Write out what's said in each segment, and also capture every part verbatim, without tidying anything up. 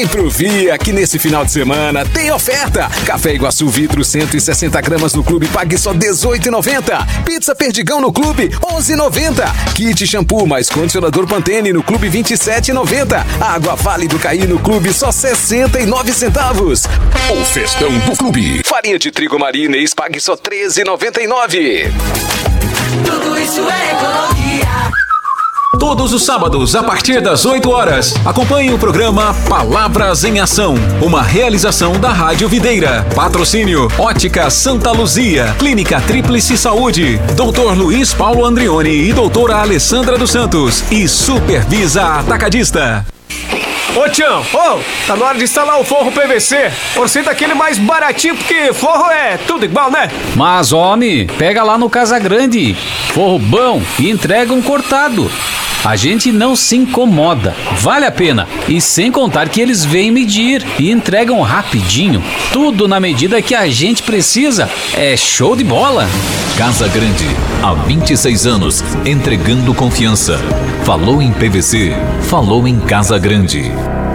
Vem pro Via, que nesse final de semana tem oferta. Café Iguaçu Vidro cento e sessenta gramas no clube, pague só dezoito reais e noventa centavos. Pizza Perdigão no clube, onze reais e noventa centavos. Kit shampoo mais condicionador Pantene no clube, vinte e sete reais e noventa centavos. Água Vale do Caí no clube, só sessenta e nove centavos. O festão do clube. Farinha de trigo marinês, pague só treze reais e noventa e nove centavos. Tudo isso é economia. Todos os sábados, a partir das oito horas, acompanhe o programa Palavras em Ação, uma realização da Rádio Videira. Patrocínio Ótica Santa Luzia, Clínica Tríplice Saúde, doutor Luiz Paulo Andrioni e doutora Alessandra dos Santos e Supervisa Atacadista. Ô Tião, ô, tá na hora de instalar o forro P V C. Orçei daquele mais baratinho, porque forro é tudo igual, né? Mas, homem, pega lá no Casa Grande, forro bom e entrega um cortado. A gente não se incomoda, vale a pena. E sem contar que eles vêm medir e entregam rapidinho. Tudo na medida que a gente precisa. É show de bola. Casa Grande, há vinte e seis anos, entregando confiança. Falou em P V C, falou em Casa Grande.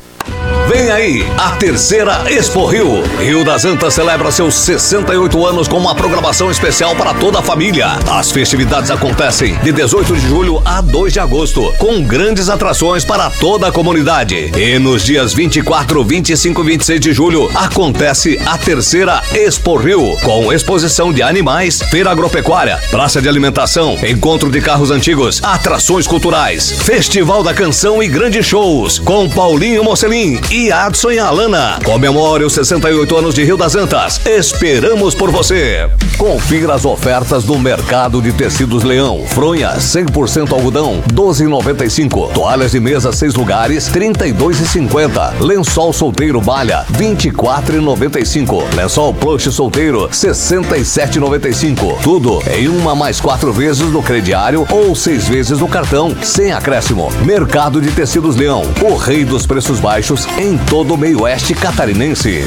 Vem aí, a terceira Expo Rio. Rio das Antas celebra seus sessenta e oito anos com uma programação especial para toda a família. As festividades acontecem de dezoito de julho a dois de agosto, com grandes atrações para toda a comunidade. E nos dias vinte e quatro, vinte e cinco e vinte e seis de julho, acontece a terceira Expo Rio, com exposição de animais, feira agropecuária, praça de alimentação, encontro de carros antigos, atrações culturais, festival da canção e grandes shows, com Paulinho Mocelin e E Adson e Alana. Comemore os sessenta e oito anos de Rio das Antas. Esperamos por você. Confira as ofertas do Mercado de Tecidos Leão. Fronha cem por cento algodão, doze reais e noventa e cinco centavos. Toalhas de mesa seis lugares, trinta e dois reais e cinquenta centavos. Lençol solteiro malha, vinte e quatro reais e noventa e cinco centavos. Lençol plush solteiro, sessenta e sete reais e noventa e cinco centavos. Tudo em uma mais quatro vezes no crediário ou seis vezes no cartão, sem acréscimo. Mercado de Tecidos Leão, o rei dos preços baixos em todo o meio oeste catarinense.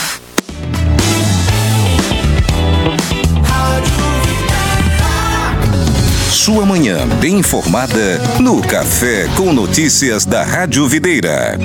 Sua manhã bem informada no Café com Notícias da Rádio Videira.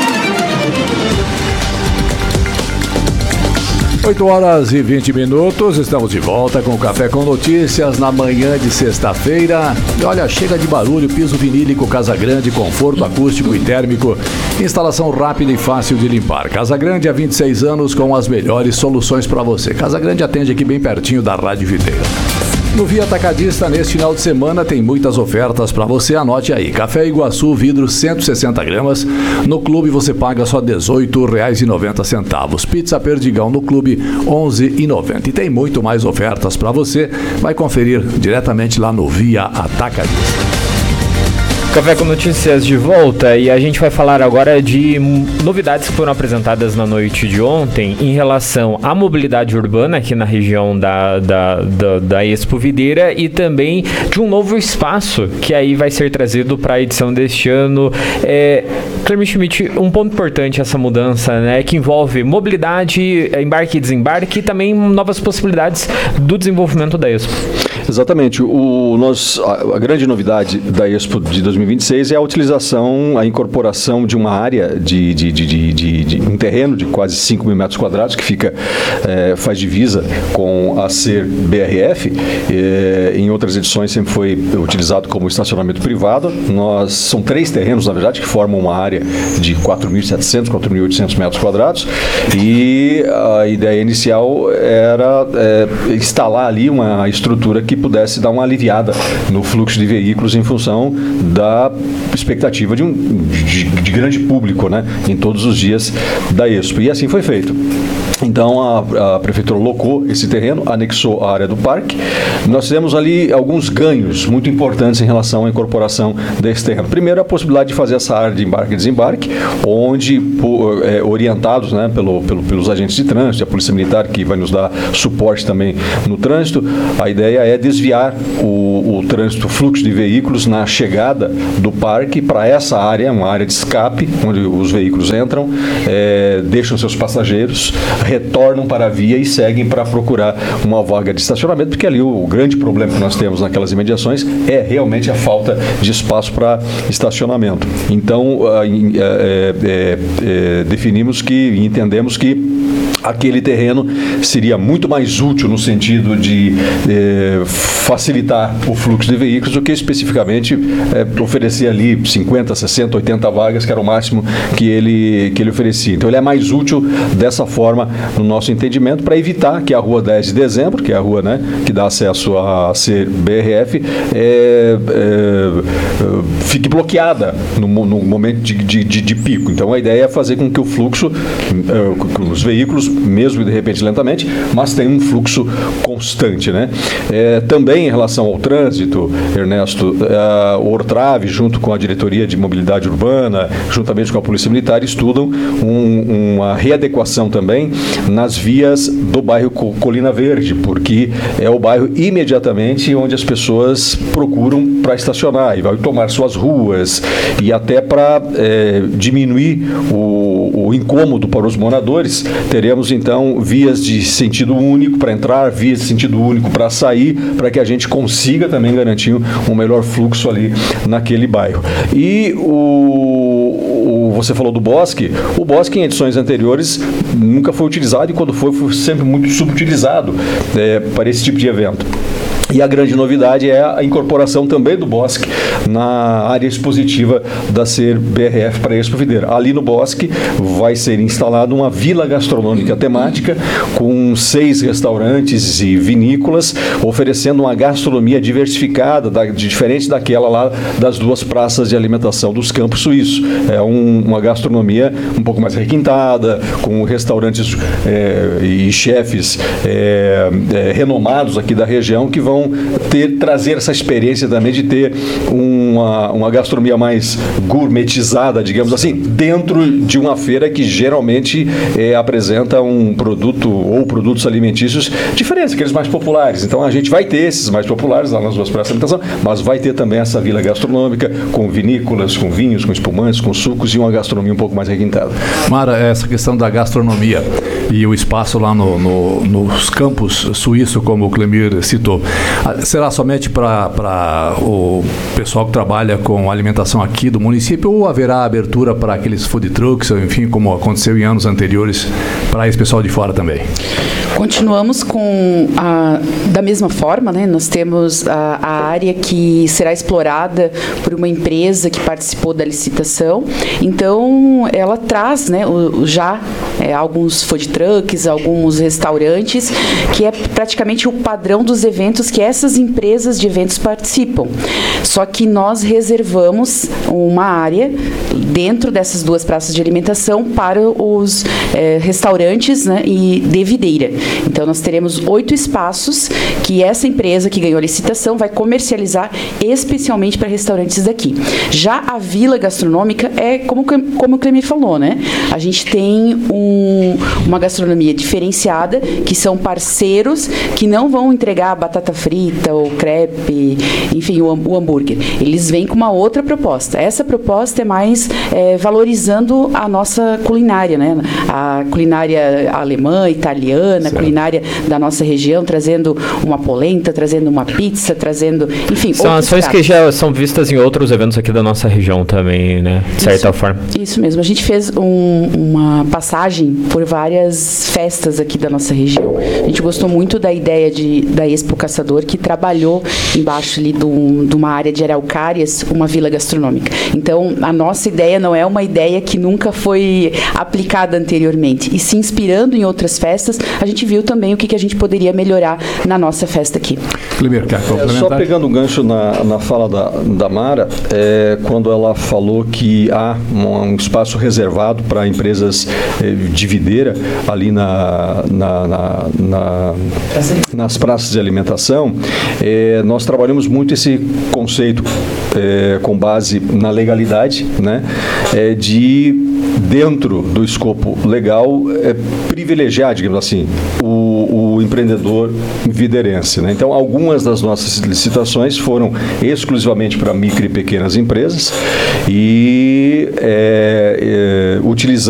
oito horas e vinte minutos, estamos de volta com o Café com Notícias na manhã de sexta-feira. E olha, chega de barulho, piso vinílico Casa Grande, conforto acústico e térmico, instalação rápida e fácil de limpar. Casa Grande há vinte e seis anos com as melhores soluções para você. Casa Grande atende aqui bem pertinho da Rádio Videira. No Via Atacadista, neste final de semana, tem muitas ofertas para você. Anote aí. Café Iguaçu, vidro cento e sessenta gramas. No clube você paga só dezoito reais e noventa centavos. Pizza Perdigão no clube, onze reais e noventa centavos. E tem muito mais ofertas para você. Vai conferir diretamente lá no Via Atacadista. Café com Notícias de volta, e a gente vai falar agora de novidades que foram apresentadas na noite de ontem em relação à mobilidade urbana aqui na região da, da, da, da Expo Videira, e também de um novo espaço que aí vai ser trazido para a edição deste ano. É, Cleber Schmidt, um ponto importante essa mudança, né, que envolve mobilidade, embarque e desembarque, e também novas possibilidades do desenvolvimento da Expo. Exatamente. O, nós, a, a grande novidade da Expo de dois mil e vinte e seis é a utilização, a incorporação de uma área de, de, de, de, de, de um terreno de quase cinco mil metros quadrados que fica, é, faz divisa com a Ser B R F. É, em outras edições sempre foi utilizado como estacionamento privado. Nós, são três terrenos, na verdade, que formam uma área de quatro mil e setecentos, quatro mil e oitocentos metros quadrados, e a ideia inicial era é, instalar ali uma estrutura que pudesse dar uma aliviada no fluxo de veículos em função da expectativa de um de, de grande público, né, em todos os dias da Expo. E assim foi feito. Então a, a prefeitura locou esse terreno, anexou a área do parque. Nós fizemos ali alguns ganhos muito importantes em relação à incorporação desse terreno. Primeiro, a possibilidade de fazer essa área de embarque e desembarque, onde por, é, orientados, né, pelo, pelo, pelos agentes de trânsito, a Polícia Militar, que vai nos dar suporte também no trânsito, a ideia é desviar o, o trânsito, o fluxo de veículos na chegada do parque para essa área, uma área de escape, onde os veículos entram, é, deixam seus passageiros, retornam para a via e seguem para procurar uma vaga de estacionamento, porque ali o, o grande problema que nós temos naquelas imediações é realmente a falta de espaço para estacionamento. Então, é, é, é, definimos que, entendemos que aquele terreno seria muito mais útil no sentido de eh, facilitar o fluxo de veículos do que especificamente eh, oferecer ali cinquenta, sessenta, oitenta vagas, que era o máximo que ele, que ele oferecia. Então ele é mais útil dessa forma no nosso entendimento, para evitar que a rua dez de dezembro, que é a rua, né, que dá acesso a ser B R F, eh, eh, fique bloqueada no, no momento de, de, de, de pico. Então a ideia é fazer com que o fluxo, eh, com os veículos, mesmo de repente lentamente, mas tem um fluxo constante, né? É, também em relação ao trânsito, Ernesto, a Ortrave, junto com a Diretoria de Mobilidade Urbana, juntamente com a Polícia Militar, estudam um, uma readequação também nas vias do bairro Colina Verde, porque é o bairro imediatamente onde as pessoas procuram para estacionar e vai tomar suas ruas, e até para é, diminuir o, o incômodo para os moradores, teremos então vias de sentido único para entrar, vias de sentido único para sair, para que a gente consiga também garantir um melhor fluxo ali naquele bairro. E o, o você falou do Bosque, o Bosque em edições anteriores nunca foi utilizado, e quando foi, foi sempre muito subutilizado é, para esse tipo de evento. E a grande novidade é a incorporação também do Bosque na área expositiva da Ser B R F para a Expo Videira. Ali no Bosque vai ser instalada uma vila gastronômica temática com seis restaurantes e vinícolas, oferecendo uma gastronomia diversificada, da, diferente daquela lá das duas praças de alimentação dos Campos Suíços. É um, uma gastronomia um pouco mais requintada, com restaurantes é, e chefes é, é, renomados aqui da região, que vão ter, trazer essa experiência também de ter uma, uma gastronomia mais gourmetizada, digamos assim, dentro de uma feira que geralmente é, apresenta um produto ou produtos alimentícios diferentes, aqueles mais populares. Então a gente vai ter esses mais populares lá nas duas praças de alimentação, mas vai ter também essa vila gastronômica com vinícolas, com vinhos, com espumantes, com sucos, e uma gastronomia um pouco mais requintada. Mara, essa questão da gastronomia e o espaço lá no, no, nos Campos Suíços, como o Clemir citou, será somente para o pessoal que trabalha com alimentação aqui do município, ou haverá abertura para aqueles food trucks, enfim, como aconteceu em anos anteriores, para esse pessoal de fora também? Continuamos com a, da mesma forma, né? Nós temos a, a área que será explorada por uma empresa que participou da licitação. Então, ela traz, né, o, já é, alguns food trucks, alguns restaurantes, que é praticamente o padrão dos eventos que essas empresas de eventos participam. Só que nós reservamos uma área dentro dessas duas praças de alimentação para os é, restaurantes, né, e de videira. Então, nós teremos oito espaços que essa empresa que ganhou a licitação vai comercializar especialmente para restaurantes daqui. Já a vila gastronômica é como, como o Clemir falou, né? A gente tem um, uma gastronomia diferenciada, que são parceiros que não vão entregar batata frita ou crepe, enfim, o, o hambúrguer. Eles vêm com uma outra proposta. Essa proposta é mais é, valorizando a nossa culinária, né? A culinária alemã, italiana, certo. Culinária da nossa região, trazendo uma polenta, trazendo uma pizza, trazendo, enfim, são ações que já são vistas em outros eventos aqui da nossa região também, né? De certa isso, forma. Isso mesmo. A gente fez um, uma passagem por várias festas aqui da nossa região. A gente gostou muito da ideia de, da Expo Caçador, que trabalhou embaixo ali do, de uma área de araucárias, uma vila gastronômica. Então, a nossa ideia não é uma ideia que nunca foi aplicada anteriormente. E se inspirando em outras festas, a gente viu também o que, que a gente poderia melhorar na nossa festa aqui. Clemir, quer complementar? É, só pegando um gancho na, na fala da, da Mara, é, quando ela falou que há um, um espaço reservado para empresas é, de videira ali na, na, na, na, nas praças de alimentação, é, nós trabalhamos muito esse conceito é, com base na legalidade, né, é, de, dentro do escopo legal, é, privilegiar, digamos assim, o, o empreendedor videirense, né? Então, algumas das nossas licitações foram exclusivamente para micro e pequenas empresas e é, é, utilizando